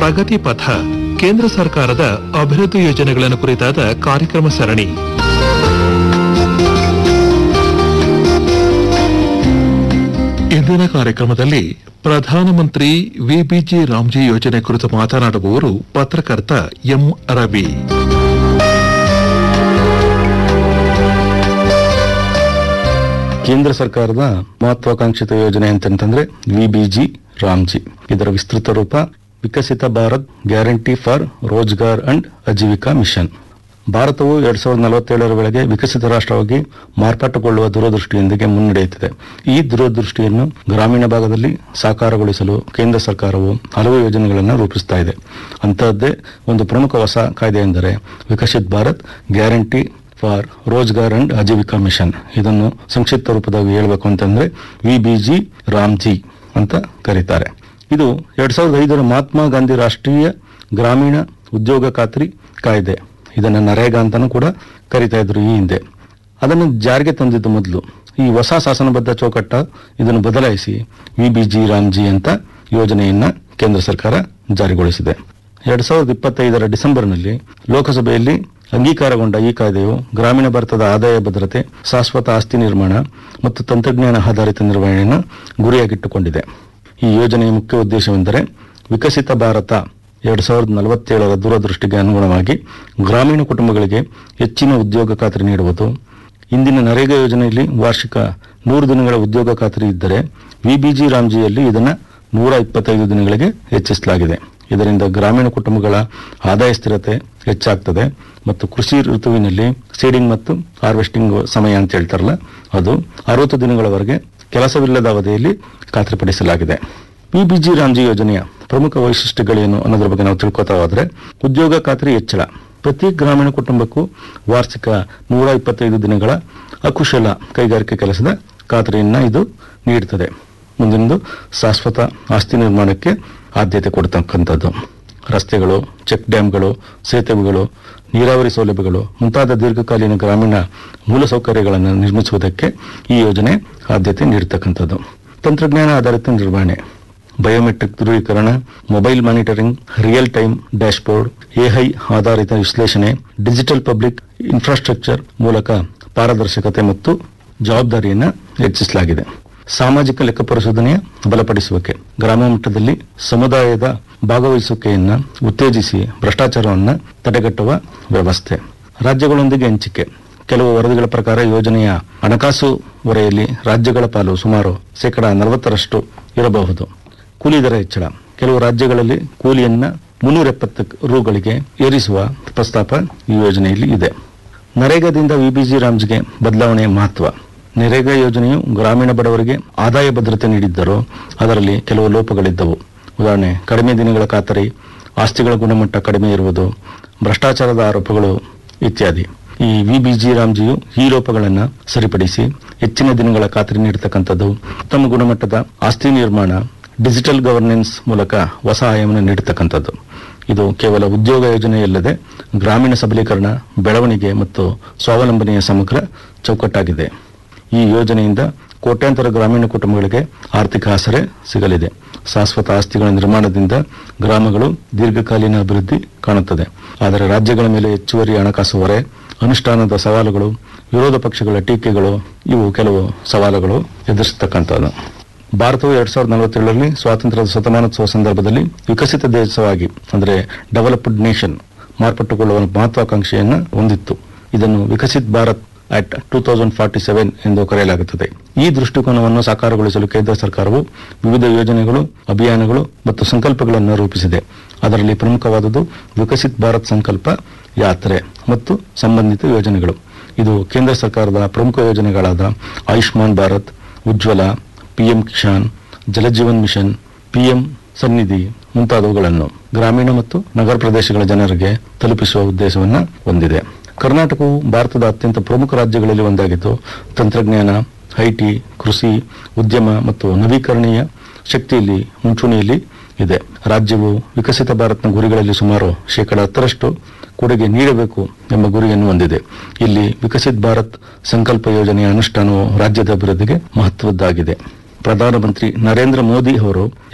ಪ್ರಗತಿ ಪಥ ಕೇಂದ್ರ ಸರ್ಕಾರದ ಅಭಿವೃದ್ಧಿ ಯೋಜನೆಗಳನ್ನು ಕುರಿತಾದ ಕಾರ್ಯಕ್ರಮ ಸರಣಿ. ಇಂದಿನ ಕಾರ್ಯಕ್ರಮದಲ್ಲಿ ಪ್ರಧಾನಮಂತ್ರಿ ವಿಬಿಜಿ ರಾಮ್ಜಿ ಯೋಜನೆ ಕುರಿತು ಮಾತನಾಡುವವರು ಪತ್ರಕರ್ತ ಎಂ ರವಿ. ಕೇಂದ್ರ ಸರ್ಕಾರದ ಮಹತ್ವಾಕಾಂಕ್ಷಿತ ಯೋಜನೆ ಅಂತಂದ್ರೆ ವಿಬಿಜಿ ರಾಮ್ಜಿ. ಇದರ ವಿಸ್ತೃತ ರೂಪ ವಿಕಸಿತ Bharat guarantee for Rozgar and Aajeevika mission. ಭಾರತವು 2047 ವೇಳೆಗೆ ವಿಕಸಿತ ರಾಷ್ಟ್ರವಾಗಿ ಮಾರ್ಪಾಟುಗೊಳ್ಳುವ ದೂರದೃಷ್ಟಿಯೊಂದಿಗೆ ಮುನ್ನಡೆಯುತ್ತಿದೆ. ಈ ದೂರದೃಷ್ಟಿಯನ್ನು ಗ್ರಾಮೀಣ ಭಾಗದಲ್ಲಿ ಸಾಕಾರಗೊಳಿಸಲು ಕೇಂದ್ರ ಸರ್ಕಾರವು ಹಲವು ಯೋಜನೆಗಳನ್ನು ರೂಪಿಸುತ್ತಾ ಇದೆ. ಅಂತಹದ್ದೇ ಒಂದು ಪ್ರಮುಖ ಹೊಸ ಕಾಯ್ದೆ ಎಂದರೆ Viksit Bharat guarantee for Rozgar and Aajeevika mission. ಇದನ್ನು ಸಂಕ್ಷಿಪ್ತ ರೂಪದಲ್ಲಿ ಹೇಳಬೇಕು ಅಂತಂದ್ರೆ ವಿಬಿಜಿ ರಾಮ್ಜಿ ಅಂತ ಕರೀತಾರೆ. ಇದು 2005 ಮಹಾತ್ಮ ಗಾಂಧಿ ರಾಷ್ಟ್ರೀಯ ಗ್ರಾಮೀಣ ಉದ್ಯೋಗ ಖಾತ್ರಿ ಕಾಯ್ದೆ. ಇದನ್ನು ನರೇಗಾ ಅಂತಾನೂ ಕೂಡ ಕರೀತಾ ಇದ್ರು ಈ ಹಿಂದೆ. ಅದನ್ನು ಜಾರಿಗೆ ತಂದಿದ್ದು ಮೊದಲು. ಈ ಹೊಸ ಶಾಸನಬದ್ಧ ಚೌಕಟ್ಟ ಇದನ್ನು ಬದಲಾಯಿಸಿ ವಿಬಿಜಿ ರಾಮ್ಜಿ ಅಂತ ಯೋಜನೆಯನ್ನ ಕೇಂದ್ರ ಸರ್ಕಾರ ಜಾರಿಗೊಳಿಸಿದೆ. 2025 ಡಿಸೆಂಬರ್ನಲ್ಲಿ ಲೋಕಸಭೆಯಲ್ಲಿ ಅಂಗೀಕಾರಗೊಂಡ ಈ ಕಾಯ್ದೆಯು ಗ್ರಾಮೀಣ ಭಾರತದ ಆದಾಯ ಭದ್ರತೆ, ಶಾಶ್ವತ ಆಸ್ತಿ ನಿರ್ಮಾಣ ಮತ್ತು ತಂತ್ರಜ್ಞಾನ ಆಧಾರಿತ ನಿರ್ವಹಣೆಯನ್ನು ಗುರಿಯಾಗಿಟ್ಟುಕೊಂಡಿದೆ. ಈ ಯೋಜನೆಯ ಮುಖ್ಯ ಉದ್ದೇಶವೆಂದರೆ ವಿಕಸಿತ ಭಾರತ 2047 ದೂರದೃಷ್ಟಿಗೆ ಅನುಗುಣವಾಗಿ ಗ್ರಾಮೀಣ ಕುಟುಂಬಗಳಿಗೆ ಹೆಚ್ಚಿನ ಉದ್ಯೋಗ ಖಾತ್ರಿ ನೀಡುವುದು. ಇಂದಿನ ನರೇಗಾ ಯೋಜನೆಯಲ್ಲಿ ವಾರ್ಷಿಕ 100 ದಿನಗಳ ಉದ್ಯೋಗ ಖಾತ್ರಿ ಇದ್ದರೆ ವಿಬಿಜಿ ರಾಮ್ಜಿಯಲ್ಲಿ ಇದನ್ನು 125 ದಿನಗಳಿಗೆ ಹೆಚ್ಚಿಸಲಾಗಿದೆ. ಇದರಿಂದ ಗ್ರಾಮೀಣ ಕುಟುಂಬಗಳ ಆದಾಯ ಸ್ಥಿರತೆ ಹೆಚ್ಚಾಗ್ತದೆ ಮತ್ತು ಕೃಷಿ ಋತುವಿನಲ್ಲಿ ಸೀಡಿಂಗ್ ಮತ್ತು ಹಾರ್ವೆಸ್ಟಿಂಗ್ ಸಮಯ ಅಂತ ಹೇಳ್ತಾರಲ್ಲ, ಅದು 60 ದಿನಗಳವರೆಗೆ ಕೆಲಸವಿಲ್ಲದ ಅವಧಿಯಲ್ಲಿ ಖಾತ್ರಿಪಡಿಸಲಾಗಿದೆ. ವಿಬಿಜಿ ರಾಮ್ಜಿ ಯೋಜನೆಯ ಪ್ರಮುಖ ವೈಶಿಷ್ಟ್ಯಗಳೇನು ಅನ್ನೋದ್ರ ಬಗ್ಗೆ ನಾವು ತಿಳ್ಕೊತಾ ಹೋದ್ರೆ, ಉದ್ಯೋಗ ಖಾತ್ರಿ ಹೆಚ್ಚಳ. ಪ್ರತಿ ಗ್ರಾಮೀಣ ಕುಟುಂಬಕ್ಕೂ ವಾರ್ಷಿಕ 125 ದಿನಗಳ ಅಕುಶಲ ಕೈಗಾರಿಕೆ ಕೆಲಸದ ಖಾತ್ರಿಯನ್ನ ಇದು ನೀಡುತ್ತದೆ. ಮುಂದಿನದು ಶಾಶ್ವತ ಆಸ್ತಿ ನಿರ್ಮಾಣಕ್ಕೆ ಆದ್ಯತೆ ಕೊಡ್ತಕ್ಕಂಥದ್ದು. ರಸ್ತೆಗಳು, ಚೆಕ್ ಡ್ಯಾಂಗಳು, ಸೇತುವೆಗಳು, ನೀರಾವರಿ ಸೌಲಭ್ಯಗಳು ಮುಂತಾದ ದೀರ್ಘಕಾಲೀನ ಗ್ರಾಮೀಣ ಮೂಲಸೌಕರ್ಯಗಳನ್ನು ನಿರ್ಮಿಸುವುದಕ್ಕೆ ಈ ಯೋಜನೆ ಆದ್ಯತೆ ನೀಡತಕ್ಕಂಥದ್ದು. ತಂತ್ರಜ್ಞಾನ ಆಧಾರಿತ ನಿರ್ವಹಣೆ, ಬಯೋಮೆಟ್ರಿಕ್ ಧ್ರುವೀಕರಣ, mobile monitoring, real time dashboard, AI ಆಧಾರಿತ ವಿಶ್ಲೇಷಣೆ, ಡಿಜಿಟಲ್ ಪಬ್ಲಿಕ್ ಇನ್ಫ್ರಾಸ್ಟ್ರಕ್ಚರ್ ಮೂಲಕ ಪಾರದರ್ಶಕತೆ ಮತ್ತು ಜವಾಬ್ದಾರಿಯನ್ನು ಹೆಚ್ಚಿಸಲಾಗಿದೆ. ಸಾಮಾಜಿಕ ಲೆಕ್ಕ ಪರಿಶೋಧನೆಯ ಬಲಪಡಿಸುವಿಕೆ, ಗ್ರಾಮ ಮಟ್ಟದಲ್ಲಿ ಸಮುದಾಯದ ಭಾಗವಹಿಸುವಿಕೆಯನ್ನು ಉತ್ತೇಜಿಸಿ ಭ್ರಷ್ಟಾಚಾರವನ್ನು ತಡೆಗಟ್ಟುವ ವ್ಯವಸ್ಥೆ. ರಾಜ್ಯಗಳೊಂದಿಗೆ ಹಂಚಿಕೆ. ಕೆಲವು ವರದಿಗಳ ಪ್ರಕಾರ ಯೋಜನೆಯ ಹಣಕಾಸು ಹೊರೆಯಲ್ಲಿ ರಾಜ್ಯಗಳ ಪಾಲು ಸುಮಾರು 40% ಇರಬಹುದು. ಕೂಲಿ ದರ ಹೆಚ್ಚಳ. ಕೆಲವು ರಾಜ್ಯಗಳಲ್ಲಿ ಕೂಲಿಯನ್ನ 370 ರೂಗಳಿಗೆ ಏರಿಸುವ ಪ್ರಸ್ತಾಪ ಈ ಯೋಜನೆಯಲ್ಲಿ ಇದೆ. ನರೇಗಾದಿಂದ ವಿಬಿಜಿ ರಾಮ್ಜಿಗೆ ಬದಲಾವಣೆಯ ಮಹತ್ವ. ನರೇಗಾ ಯೋಜನೆಯು ಗ್ರಾಮೀಣ ಬಡವರಿಗೆ ಆದಾಯ ಭದ್ರತೆ ನೀಡಿದ್ದರೂ ಅದರಲ್ಲಿ ಕೆಲವು ಲೋಪಗಳಿದ್ದವು. ಉದಾಹರಣೆ, ಕಡಿಮೆ ದಿನಗಳ ಖಾತರಿ, ಆಸ್ತಿಗಳ ಗುಣಮಟ್ಟ ಕಡಿಮೆ ಇರುವುದು, ಭ್ರಷ್ಟಾಚಾರದ ಆರೋಪಗಳು ಇತ್ಯಾದಿ. ಈ ವಿಬಿಜಿ ರಾಮ್ಜಿಯು ಈ ಲೋಪಗಳನ್ನು ಸರಿಪಡಿಸಿ ಹೆಚ್ಚಿನ ದಿನಗಳ ಖಾತ್ರಿ ನೀಡತಕ್ಕಂಥದ್ದು, ಉತ್ತಮ ಗುಣಮಟ್ಟದ ಆಸ್ತಿ ನಿರ್ಮಾಣ, ಡಿಜಿಟಲ್ ಗವರ್ನೆನ್ಸ್ ಮೂಲಕ ಹೊಸ ಆಯಾಮವನ್ನು ನೀಡತಕ್ಕಂಥದ್ದು. ಇದು ಕೇವಲ ಉದ್ಯೋಗ ಯೋಜನೆಯಲ್ಲದೆ ಗ್ರಾಮೀಣ ಸಬಲೀಕರಣ, ಬೆಳವಣಿಗೆ ಮತ್ತು ಸ್ವಾವಲಂಬನೆಯ ಸಮಗ್ರ ಚೌಕಟ್ಟಾಗಿದೆ. ಈ ಯೋಜನೆಯಿಂದ ಕೋಟ್ಯಾಂತರ ಗ್ರಾಮೀಣ ಕುಟುಂಬಗಳಿಗೆ ಆರ್ಥಿಕ ಆಸರೆ ಸಿಗಲಿದೆ. ಶಾಶ್ವತ ಆಸ್ತಿಗಳ ನಿರ್ಮಾಣದಿಂದ ಗ್ರಾಮಗಳು ದೀರ್ಘಕಾಲೀನ ಅಭಿವೃದ್ಧಿ ಕಾಣುತ್ತದೆ. ಆದರೆ ರಾಜ್ಯಗಳ ಮೇಲೆ ಹೆಚ್ಚುವರಿ ಹಣಕಾಸು ಹೊರೆ, ಅನುಷ್ಠಾನದ ಸವಾಲುಗಳು, ವಿರೋಧ ಪಕ್ಷಗಳ ಟೀಕೆಗಳು, ಇವು ಕೆಲವು ಸವಾಲುಗಳು ಎದುರಿಸತಕ್ಕಂಥದ್ದು. ಭಾರತವು 2047 ಸ್ವಾತಂತ್ರ್ಯದ ಶತಮಾನೋತ್ಸವ ಸಂದರ್ಭದಲ್ಲಿ ವಿಕಸಿತ ದೇಶವಾಗಿ ಅಂದರೆ ಡೆವಲಪ್ಡ್ ನೇಷನ್ ಮಾರ್ಪಟ್ಟುಕೊಳ್ಳುವ ಮಹತ್ವಾಕಾಂಕ್ಷೆಯನ್ನು ಹೊಂದಿತ್ತು. ಇದನ್ನು ವಿಕಸಿತ್ ಭಾರತ್ ಅಟ್ 2047 ಎಂದು ಕರೆಯಲಾಗುತ್ತದೆ. ಈ ದೃಷ್ಟಿಕೋನವನ್ನು ಸಾಕಾರಗೊಳಿಸಲು ಕೇಂದ್ರ ಸರ್ಕಾರವು ವಿವಿಧ ಯೋಜನೆಗಳು, ಅಭಿಯಾನಗಳು ಮತ್ತು ಸಂಕಲ್ಪಗಳನ್ನು ರೂಪಿಸಿದೆ. ಅದರಲ್ಲಿ ಪ್ರಮುಖವಾದುದು ವಿಕಸಿತ್ ಭಾರತ್ ಸಂಕಲ್ಪ ಯಾತ್ರೆ ಮತ್ತು ಸಂಬಂಧಿತ ಯೋಜನೆಗಳು. ಇದು ಕೇಂದ್ರ ಸರ್ಕಾರದ ಪ್ರಮುಖ ಯೋಜನೆಗಳಾದ ಆಯುಷ್ಮಾನ್ ಭಾರತ್, ಉಜ್ವಲ, PM Kisan, Jal Jeevan mission, PM ಸನ್ನಿಧಿ ಮುಂತಾದವುಗಳನ್ನು ಗ್ರಾಮೀಣ ಮತ್ತು ನಗರ ಪ್ರದೇಶಗಳ ಜನರಿಗೆ ತಲುಪಿಸುವ ಉದ್ದೇಶವನ್ನು ಹೊಂದಿದೆ. ಕರ್ನಾಟಕವು ಭಾರತದ ಅತ್ಯಂತ ಪ್ರಮುಖ ರಾಜ್ಯಗಳಲ್ಲಿ ಒಂದಾಗಿದ್ದು ತಂತ್ರಜ್ಞಾನ, ಐಟಿ, ಕೃಷಿ, ಉದ್ಯಮ ಮತ್ತು ನವೀಕರಣೀಯ ಶಕ್ತಿಯಲ್ಲಿ ಮುಂಚೂಣಿಯಲ್ಲಿ ಇದೆ. ರಾಜ್ಯವು ವಿಕಸಿತ ಭಾರತ್ನ ಗುರಿಗಳಲ್ಲಿ ಸುಮಾರು 10% ಕೊಡುಗೆ ನೀಡಬೇಕು ಎಂಬ ಗುರಿಯನ್ನು ಹೊಂದಿದೆ. ಇಲ್ಲಿ ವಿಕಸಿತ್ ಭಾರತ್ ಸಂಕಲ್ಪ ಯೋಜನೆಯ ಅನುಷ್ಠಾನವು ರಾಜ್ಯದ ಅಭಿವೃದ್ಧಿಗೆ ಮಹತ್ವದ್ದಾಗಿದೆ. ಪ್ರಧಾನಮಂತ್ರಿ ನರೇಂದ್ರ ಮೋದಿ ಅವರು